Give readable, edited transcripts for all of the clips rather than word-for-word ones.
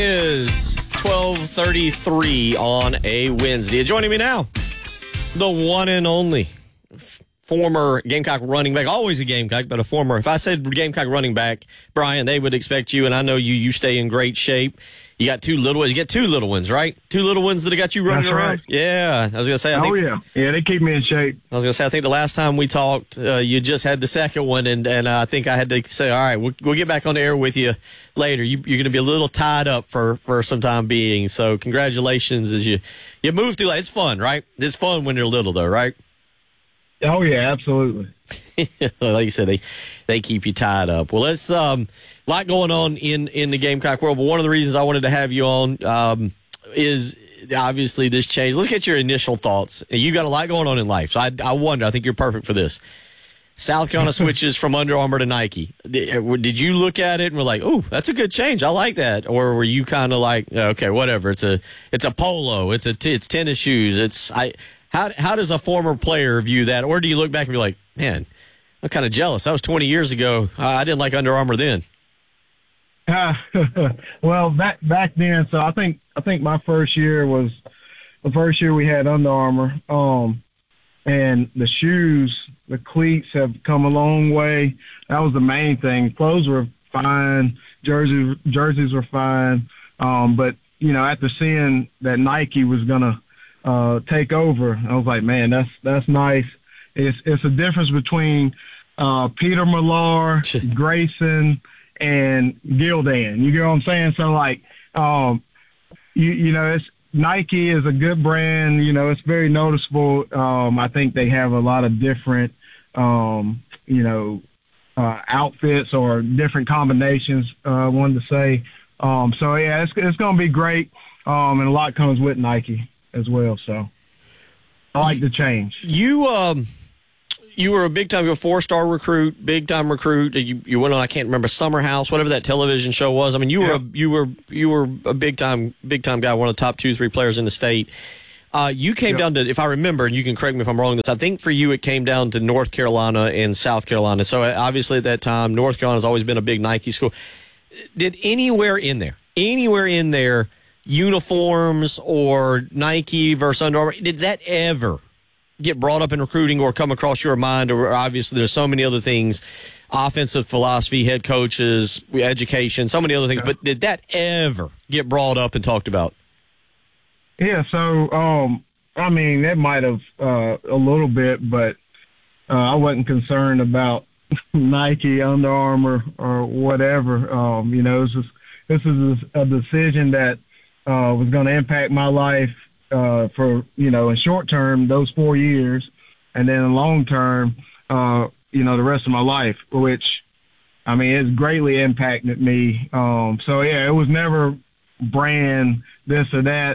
Is 12:33 on a Wednesday. Joining me now, the one and only former Gamecock running back, always a Gamecock, but a former. If I said Gamecock running back, Brian, they would expect you, and I know you stay in great shape. You got two little ones. You get two little ones, right? Two little ones that have got you running That's around. Right. Yeah, I was gonna say. Yeah, they keep me in shape. I was gonna say. I think the last time we talked, you just had the second one, and I think I had to say, all right, we'll get back on the air with you later. You're gonna be a little tied up for some time being. So congratulations as you move through. It's fun, right? It's fun when you're little, though, right? Oh yeah, absolutely. Like you said, they keep you tied up. Well, let's a lot going on in the Gamecock world, but one of the reasons I wanted to have you on is obviously this change. Let's get your initial thoughts. You got a lot going on in life, so I wonder. I think you're perfect for this. South Carolina switches from Under Armour to Nike. Did you look at it and were like, "Oh, that's a good change. I like that," or were you kind of like, "Okay, whatever. It's a polo. It's tennis shoes. How does a former player view that? Or do you look back and be like, man, I'm kind of jealous. That was 20 years ago. I didn't like Under Armour then. Well, back then, so I think my first year was the first year we had Under Armour. And the shoes, the cleats have come a long way. That was the main thing. Clothes were fine. Jerseys were fine. But, after seeing that Nike was going to take over, I was like, man, that's nice. It's a difference between Peter Millar, Grayson, and Gildan. You get what I'm saying? So it's Nike is a good brand. It's very noticeable. I think they have a lot of different outfits or different combinations. I wanted to say. So yeah, it's going to be great. And a lot comes with Nike as well, so I like the change. You were a big-time, you're a 4-star recruit, big-time recruit. You went on, I can't remember, Summer House, whatever that television show was. I mean, you were a big-time guy, one of the top 2-3 players in the state. You came down to, if I remember, and you can correct me if I'm wrong, I think for you it came down to North Carolina and South Carolina. So obviously at that time, North Carolina's always been a big Nike school. Did anywhere in there, uniforms or Nike versus Under Armour, did that ever get brought up in recruiting or come across your mind? Or obviously there's so many other things, offensive philosophy, head coaches, education, so many other things, but did that ever get brought up and talked about? Yeah, so, it might have a little bit, but I wasn't concerned about Nike, Under Armour, or whatever. This is a decision that was going to impact my life for, in short term, those 4 years, and then in long term, the rest of my life, which, it's greatly impacted me. So, yeah, it was never brand this or that,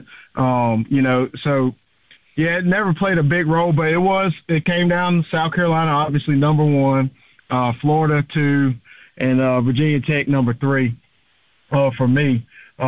so, yeah, it never played a big role, but it came down to South Carolina, obviously number 1, Florida 2, and Virginia Tech number 3 for me.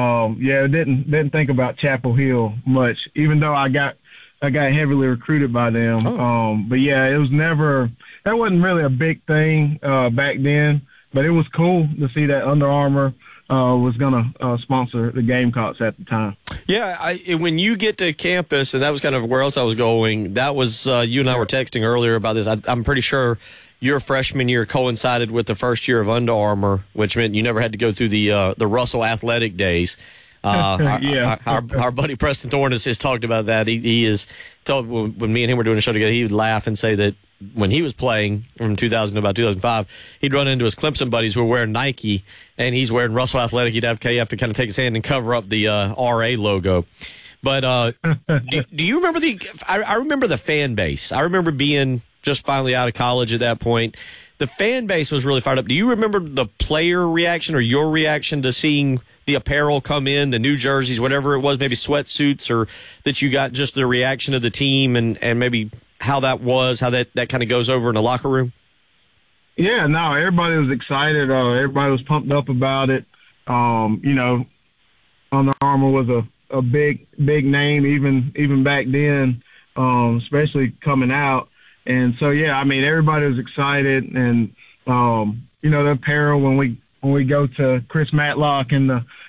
Didn't think about Chapel Hill much, even though I got heavily recruited by them. But yeah, that wasn't really a big thing back then, but it was cool to see that Under Armour was going to sponsor the Gamecocks at the time. Yeah, when you get to campus, and that was kind of where else I was going, that was, you and I were texting earlier about this. I'm pretty sure your freshman year coincided with the first year of Under Armour, which meant you never had to go through the Russell athletic days. Our buddy Preston Thorne has talked about that. He is told when me and him were doing a show together, he would laugh and say that when he was playing from 2000 to about 2005, he'd run into his Clemson buddies who were wearing Nike, and he's wearing Russell Athletic. He'd have to kind of take his hand and cover up the RA logo. But do you remember I remember the fan base. I remember being just finally out of college at that point. The fan base was really fired up. Do you remember the player reaction or your reaction to seeing the apparel come in, the new jerseys, whatever it was, maybe sweatsuits, or that you got just the reaction of the team and maybe how that kind of goes over in the locker room? Yeah, no, everybody was excited. Everybody was pumped up about it. Under Armour was a big name even back then, especially coming out. And so, yeah, everybody was excited. And, the apparel, when we go to Chris Matlock and the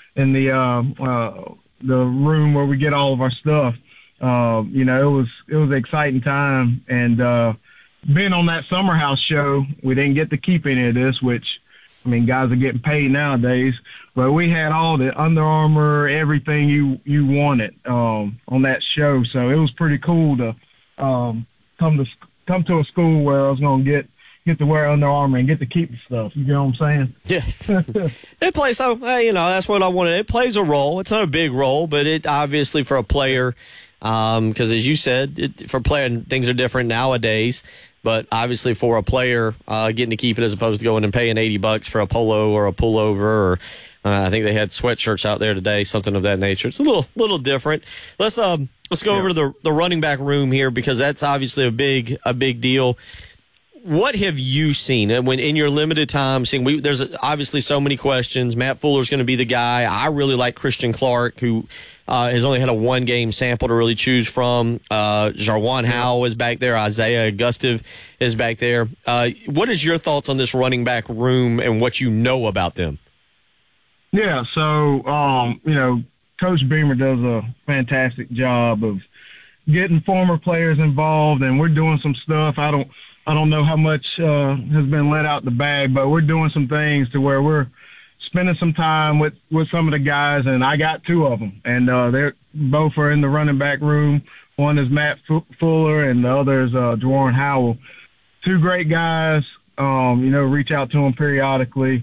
the room where we get all of our stuff. It was an exciting time, and being on that Summer House show, we didn't get to keep any of this, which, I mean, guys are getting paid nowadays, but we had all the Under Armour, everything you wanted on that show. So it was pretty cool to come to a school where I was going to get to wear Under Armour and get to keep the stuff. You know what I'm saying? Yeah. It plays, so, that's what I wanted. It plays a role. It's not a big role, but it obviously for a player, because as you said, for a player, things are different nowadays. But obviously for a player, getting to keep it as opposed to going and paying $80 for a polo or a pullover, or I think they had sweatshirts out there today, something of that nature. It's a little different. Let's go over to the running back room here, because that's obviously a big deal. What have you seen when in your limited time? There's obviously so many questions. Matt Fuller's going to be the guy. I really like Christian Clark, who has only had a one-game sample to really choose from. Jarwan Howell is back there. Isaiah Augustive is back there. What is your thoughts on this running back room and what you know about them? Yeah, so Coach Beamer does a fantastic job of getting former players involved, and we're doing some stuff. I don't know how much has been let out the bag, but we're doing some things to where we're spending some time with some of the guys, and I got two of them, and they're both are in the running back room. One is Matt Fuller, and the other is Jarwan Howell. Two great guys. Reach out to them periodically.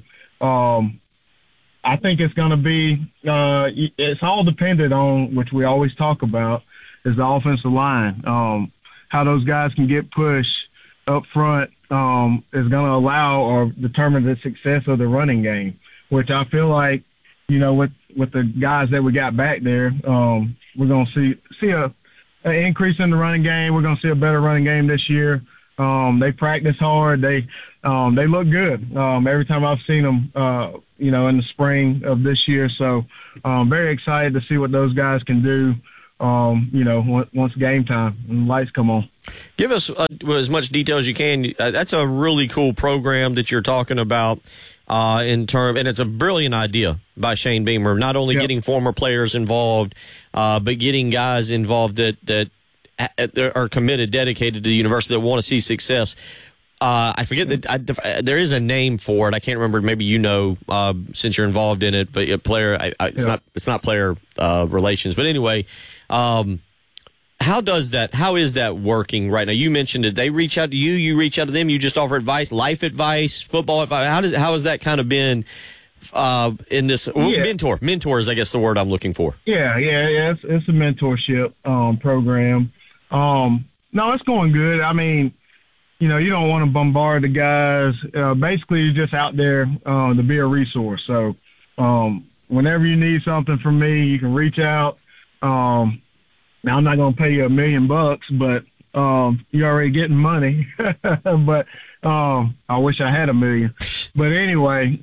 I think it's going to be it's all dependent on, which we always talk about, is the offensive line. How those guys can get pushed up front is going to allow or determine the success of the running game, which I feel like, with the guys that we got back there, we're going to see an increase in the running game. We're going to see a better running game this year. They practice hard. They look good. Every time I've seen them, in the spring of this year. So I'm very excited to see what those guys can do, once game time and the lights come on. Give us as much detail as you can. That's a really cool program that you're talking about and it's a brilliant idea by Shane Beamer, not only getting former players involved, but getting guys involved that are committed, dedicated to the university, that want to see success. I forget that there is a name for it. I can't remember. Maybe since you're involved in it, but it's not player relations. But anyway, how is that working right now? You mentioned it. They reach out to you. You reach out to them. You just offer advice, life advice, football advice. How has that kind of been in this mentor? Mentor is, I guess, the word I'm looking for. Yeah. It's a mentorship program. No, it's going good. I mean, you don't want to bombard the guys. Basically, you're just out there to be a resource. So whenever you need something from me, you can reach out. Now, I'm not going to pay you $1 million, but you're already getting money. But I wish I had $1 million. But anyway,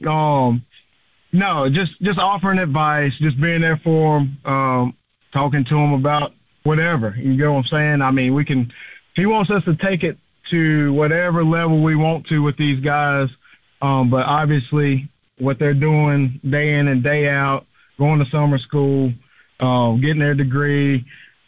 no, just offering advice, just being there for them, talking to them about whatever. You know what I'm saying? I mean, he wants us to take it to whatever level we want to with these guys. But obviously what they're doing day in and day out, going to summer school, getting their degree,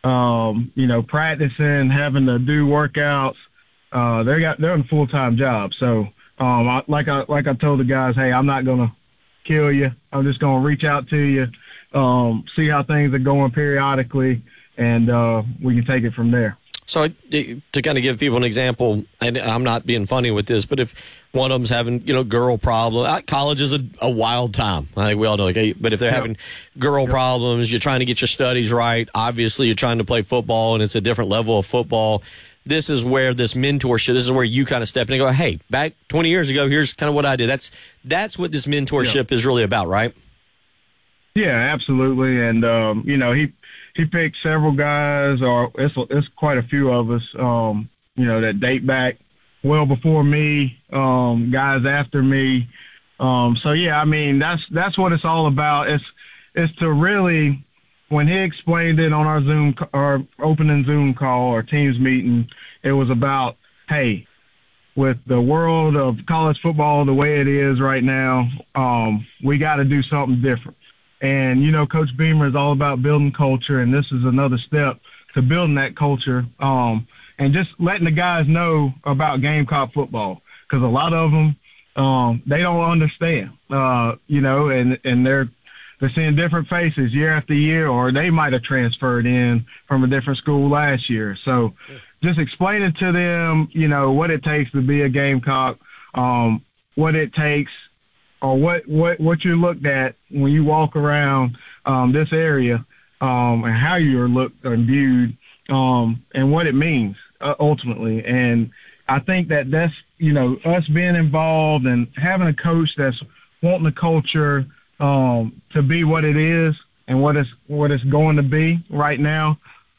practicing, having to do workouts, they're in a full-time job. So, like I told the guys, hey, I'm not going to kill you. I'm just going to reach out to you, see how things are going periodically, and we can take it from there. So to kind of give people an example, and I'm not being funny with this, but if one of them's having, girl problem, college is a wild time. I think we all know. But if they're having girl problems, you're trying to get your studies right. Obviously, you're trying to play football, and it's a different level of football. This is where this mentorship, this is where you kind of step in and go, hey, back 20 years ago, here's kind of what I did. That's what this mentorship is really about, right? Yeah, absolutely. And, he picked several guys, or it's quite a few of us, that date back well before me, guys after me. So yeah, I mean, that's what it's all about. It's to really, when he explained it on our opening Zoom call or Teams meeting, it was about, hey, with the world of college football the way it is right now, we got to do something different. And, Coach Beamer is all about building culture, and this is another step to building that culture, and just letting the guys know about Gamecock football, because a lot of them, they don't understand, and they're seeing different faces year after year, or they might have transferred in from a different school last year. So just explaining to them, what it takes to be a Gamecock, what it takes, or what you're looked at when you walk around this area, and how you're looked and viewed, and what it means ultimately. And I think that's, us being involved and having a coach that's wanting the culture to be what it is and what it's going to be right now.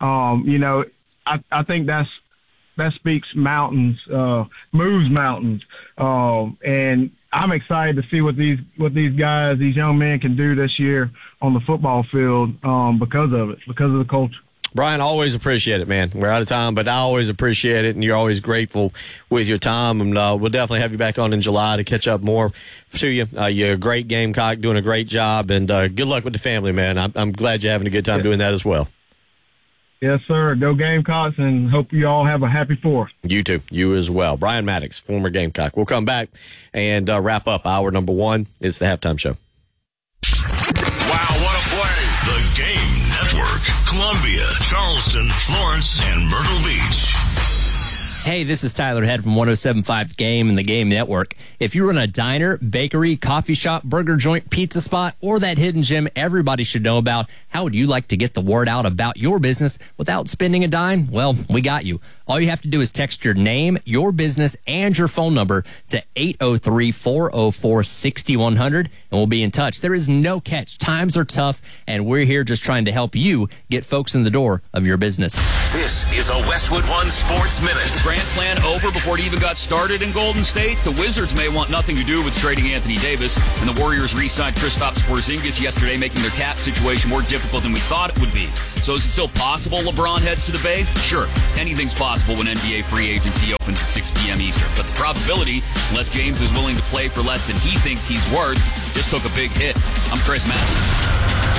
I think that speaks mountains, moves mountains, and I'm excited to see what these guys, these young men, can do this year on the football field because of the culture. Brian, always appreciate it, man. We're out of time, but I always appreciate it, and you're always grateful with your time. And we'll definitely have you back on in July to catch up more to you. You're a great Gamecock, doing a great job, and good luck with the family, man. I'm glad you're having a good time doing that as well. Yes, sir. Go Gamecocks, and hope you all have a happy 4th. You too. You as well. Brian Maddox, former Gamecock. We'll come back and wrap up hour number 1. It's the halftime show. Wow, what a play. The Game Network. Columbia, Charleston, Florence, and Myrtle Beach. Hey, this is Tyler Head from 107.5 The Game and the Game Network. If you run a diner, bakery, coffee shop, burger joint, pizza spot, or that hidden gem everybody should know about, how would you like to get the word out about your business without spending a dime? Well, we got you. All you have to do is text your name, your business, and your phone number to 803-404-6100, and we'll be in touch. There is no catch. Times are tough, and we're here just trying to help you get folks in the door of your business. This is a Westwood One Sports Minute. Grant plan over before it even got started in Golden State. The Wizards may want nothing to do with trading Anthony Davis, and the Warriors re-signed Kristaps Porzingis yesterday, making their cap situation more difficult than we thought it would be. So is it still possible LeBron heads to the Bay? Sure, anything's possible when NBA free agency opens at 6 p.m. Eastern. But the probability, unless James is willing to play for less than he thinks he's worth, just took a big hit. I'm Chris Matthews.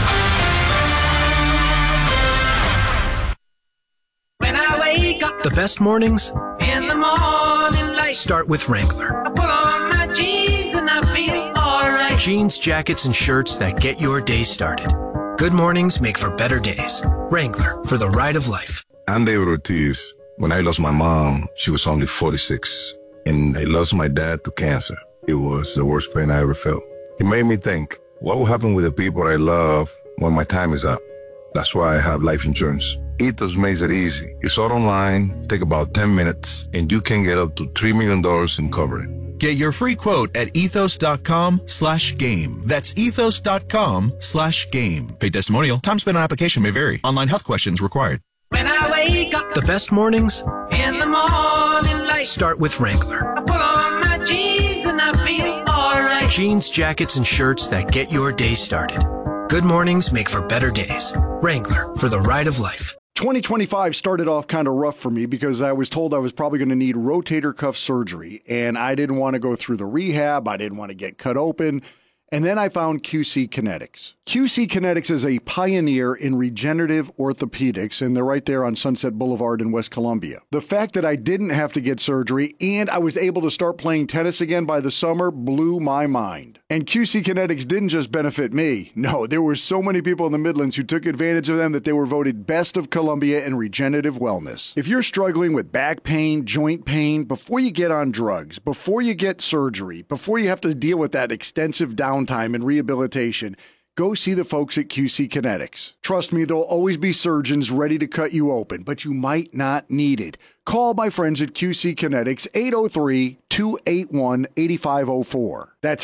When I wake up, the best mornings in the morning light, start with Wrangler. I put on my jeans and I feel alright. Jeans, jackets, and shirts that get your day started. Good mornings make for better days. Wrangler, for the ride of life. I'm David Ortiz. When I lost my mom, she was only 46. And I lost my dad to cancer. It was the worst pain I ever felt. It made me think, what will happen with the people I love when my time is up? That's why I have life insurance. Ethos makes it easy. It's all online, take about 10 minutes, and you can get up to $3 million in coverage. Get your free quote at ethos.com/game. That's ethos.com/game. Paid testimonial. Time spent on application may vary. Online health questions required. When I wake up, the best mornings in the morning light, start with Wrangler. I put on my jeans and I feel alright. Jeans, jackets, and shirts that get your day started. Good mornings make for better days. Wrangler, for the ride of life. 2025 started off kind of rough for me because I was told I was probably going to need rotator cuff surgery, and I didn't want to go through the rehab. I didn't want to get cut open. And then I found QC Kinetics. QC Kinetics is a pioneer in regenerative orthopedics, and they're right there on Sunset Boulevard in West Columbia. The fact that I didn't have to get surgery and I was able to start playing tennis again by the summer blew my mind. And QC Kinetics didn't just benefit me. No, there were so many people in the Midlands who took advantage of them that they were voted best of Columbia in regenerative wellness. If you're struggling with back pain, joint pain, before you get on drugs, before you get surgery, before you have to deal with that extensive downtime and rehabilitation, go see the folks at QC Kinetics. Trust me, there'll always be surgeons ready to cut you open, but you might not need it. Call my friends at QC Kinetics, 803-281-8504. That's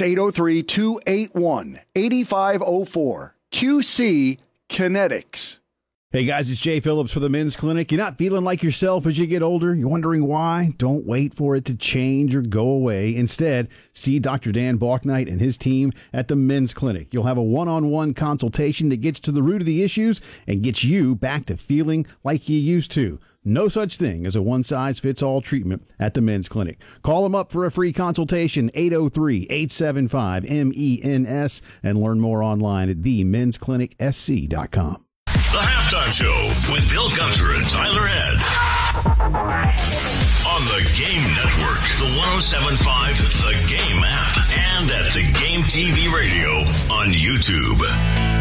803-281-8504. QC Kinetics. Hey guys, it's Jay Phillips for the Men's Clinic. You're not feeling like yourself as you get older? You're wondering why? Don't wait for it to change or go away. Instead, see Dr. Dan Balknight and his team at the Men's Clinic. You'll have a one-on-one consultation that gets to the root of the issues and gets you back to feeling like you used to. No such thing as a one-size-fits-all treatment at the Men's Clinic. Call them up for a free consultation, 803-875-MENS, and learn more online at themensclinicsc.com. The Halftime Show with Bill Gunter and Tyler Head. On the Game Network, the 107.5 The Game app, and at The Game TV Radio on YouTube.